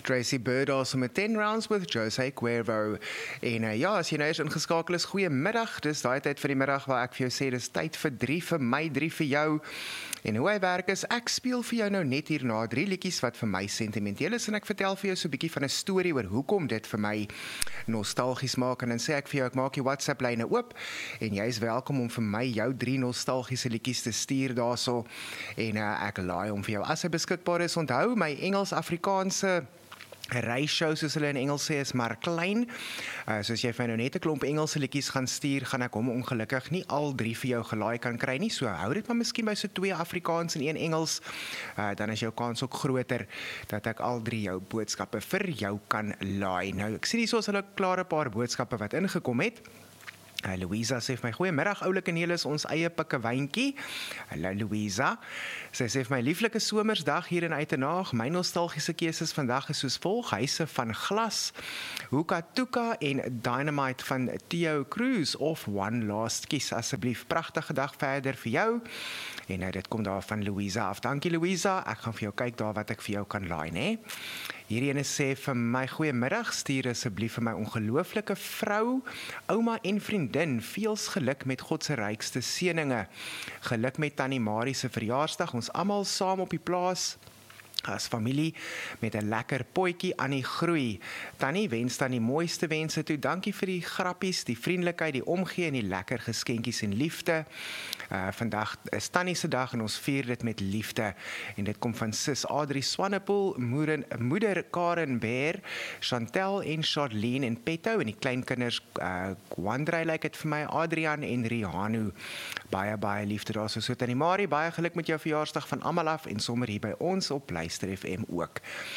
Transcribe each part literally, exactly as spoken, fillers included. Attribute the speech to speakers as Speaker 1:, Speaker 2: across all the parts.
Speaker 1: Tracy Bird also met ten rounds with Jose Cuervo. En uh, ja, as jy nou eens ingeskakel is, goeiemiddag. Dis daai tyd vir die middag waar ek vir jou sê, dis tyd vir drie vir my, drie vir jou. En hoe hy werk is, ek speel vir jou nou net hierna drie liedjies wat vir my sentimenteel is en ek vertel vir jou so 'n bietjie van 'n storie oor hoekom dit vir my nostalgies maak en dan sê ek vir jou, ek maak die WhatsApp lyne oop en jy is welkom om vir my jou drie nostalgiese liedjies te stuur daarso en uh, ek laai om vir jou as hy beskikbaar is. Onthou my Engels-Afrikaanse reisshow, soos hulle in Engels sê, is maar klein. Uh, so as jy vir nou net 'n klomp Engelse liedjies gaan stuur, gaan ek hom ongelukkig nie al drie vir jou gelaai kan kry nie. So hou dit maar miskien by so twee Afrikaans en een Engels. Uh, dan is jou kans ook groter dat ek al drie jou boodskappe vir jou kan laai. Nou, ek sien hier soos hulle klaar 'n paar boodskappe wat ingekom het. Uh, Louisa sê vir my, goeiemiddag oulik en julle is ons eie pikkewyntjie. Hallo Louisa. Sy sê vir my, lieflike somersdag hier in Uitenaag. My nostalgiese keuses vandag is soos volg: Huise van Glas, Hoka Tuka en Dynamite van Theo Cruz of One Last Kiss. Asseblief, pragtige dag verder vir jou. En nou, dit kom daar van Louisa af. Dankie Louisa, ek gaan vir jou kyk daar wat ek vir jou kan laai, né? Hierdie ene sê vir my, goeiemiddag, stuur asseblief vir my ongelooflike vrou, ouma en vriendin, veels geluk met God se rykste seëninge. Geluk met Tannie Marie se verjaarsdag, ons almal saam op die plaas as familie met 'n lekker potjie aan die groei. Tannie wens dan die mooiste wense toe. Dankie vir die grappies, die vriendelikheid, die omgee en die lekker geskenkies en liefde. Uh, vandag is Tannie se dag en ons vier dit met liefde. En dit kom van sis Adrie Swanepoel, moeder, moeder Karen Beer, Chantel en Charlene en Petto en die kleinkinders uh, Gwandrey lyk dit vir my, Adrian en Rihanu. Baie baie liefde daar so so Tannie Marie, baie geluk met jou verjaarsdag van almal af en sommer hier by ons op Luister F M ook.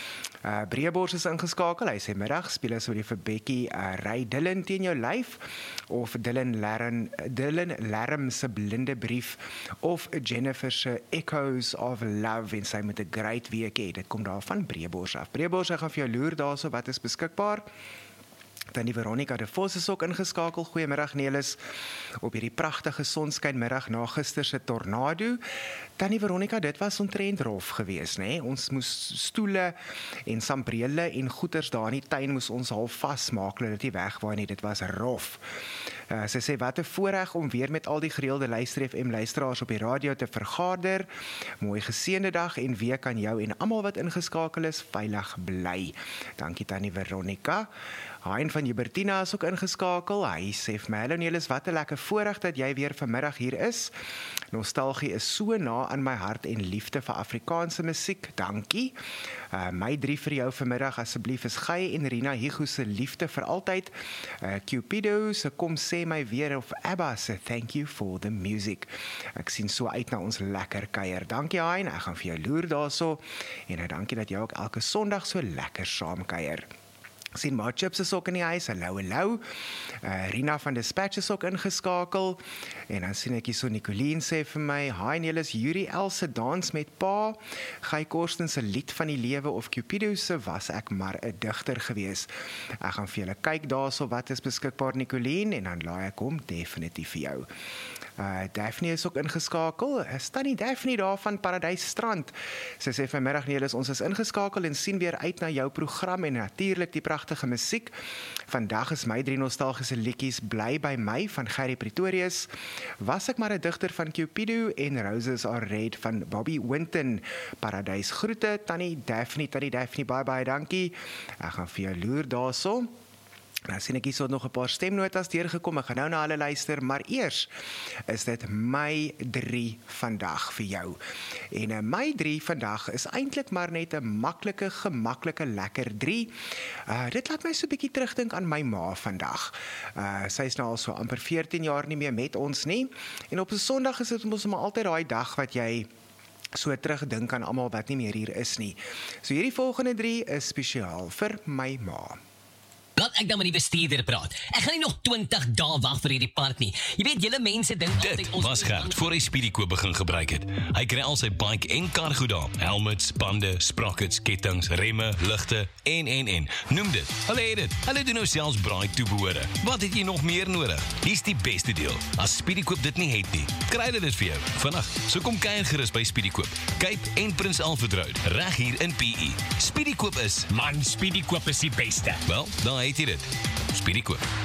Speaker 1: Uh, Breebors is ingeskakel, hy sê middag, speel as vir die vir Bekkie, uh, ry Dylan teen jou lyf, of Dylan Larren, Dylan Larm se blinde brief, of Jennifer se Echoes of Love, en sy met 'n great week hê. Dit kom daar van Breebors af. Breebors, ek gaan vir jou loer daarso wat is beskikbaar. Dan die Veronica de Vos is ook ingeskakel. Goeiemiddag Nelis, op hierdie pragtige sonskynmiddag na gister se tornado. Dan die Veronica, dit was omtrent rof geweest, né? Ons moes stoele en sambrele en goeders daar in die tuin moes ons half vasmaak dat dit nie wegwaai nie. Dit was rof. Uh, sy sê, wat 'n voorreg om weer met al die gereelde Luister F M luisteraars op die radio te vergader. Mooi geseënde dag en week aan jou en almal wat ingeskakel is, veilig bly. Dankie Tannie Veronica. Hein van Jubertina is ook ingeskakel. Hy sê vir my, hallo Nelis, wat 'n lekker voorreg dat jy weer vanmiddag hier is. Nostalgie is so na aan my hart en liefde vir Afrikaanse musiek. Dankie. Uh, my drie vir jou vanmiddag asseblief is Gey en Rina Higu se liefde vir altyd. Uh, Cupido se Kom sê my weer, of Abba se Thank you for the music. Ek sien so uit na ons lekker kuier. Dankie Hein, ek gaan vir jou loer daarso. En uh, dankie dat jy ook elke Sondag so lekker saam kuier. Ek sien maar Chips is ook in die huis, hallo, hallo. Uh, Rina van Dispatch is ook ingeskakel. En dan sien ek hier so Nicolien sê vir my, hi Nelis, Yuri L se dans met pa, Guy Korsten se lied van die lewe of Cupido se was ek maar 'n digter gewees. Ek gaan vir julle kyk daarso wat is beskikbaar Nicolien en dan laai ek hom definitief vir jou. Uh, Daphne is ook ingeskakel. Staan die Daphne daar van Paradys Strand. Sy sê vanmiddag Nelis, ons is ingeskakel en sien weer uit na jou program en natuurlik die pragtige musiek. Vandag is my drie nostalgiese liedjies Bly by my van Gerry Pretorius, Was ek maar 'n digter van Cupido en Roses are red van Bobby Winton. Paradys groete Tannie Daphne, Tannie Daphne, bye bye, dankie. Ek gaan vir jou loer daarso. Nou sien ek hier so nog 'n paar stemnotas deurgekom, ek gaan nou na hulle luister, maar eers is dit my drie vandag vir jou. En uh, my drie vandag is eintlik maar net 'n maklike, gemaklike, lekker drie. Uh, dit laat my so 'n bietjie terugdink aan my ma vandag. Uh, sy is nou al so amper veertien jaar nie meer met ons nie, en op 'n Sondag is dit mos maar altyd daai dag wat jy so terugdink aan almal wat nie meer hier is nie. So hierdie volgende drie is spesiaal vir my ma.
Speaker 2: laat ek dan met die bestuurder praat. Ek gaan nie nog twintig dae wag vir hierdie part nie. Jy weet, julle mense dink
Speaker 3: Dit was Gert voor hy Speedykoop begin gebruik het. Hy kry al sy bike en kar goed daar. Helmets, bande, sprockets, kettings, remme, ligte en en en. Noem dit. Hulle het dit. Hulle doen nou selfs braai toebehore. Wat het jy nog meer nodig? Hier's die beste deel. As Speedykoop dit nie het nie, kry hulle dit vir jou vandag. So kom kuier gerus by Speedykoop. Cape en Prins Alfred Road, reg hier in P E. Speedykoop is
Speaker 4: Man, Speedykoop is die beste.
Speaker 3: Wel, dan het jy dit. Speedykoop.